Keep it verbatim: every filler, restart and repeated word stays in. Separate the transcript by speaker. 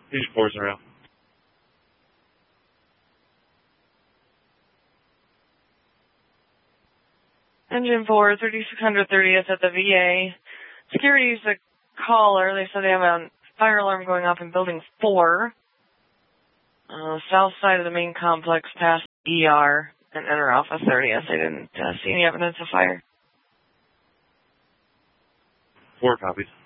Speaker 1: These fours are out.
Speaker 2: Engine four, thirty-six hundred thirtieth at the V A. Security's a caller. They said they have a fire alarm going off in building four. Uh, south side of the main complex past E R and enter Alpha thirtieth. They didn't uh, see any evidence of fire.
Speaker 1: Four copies.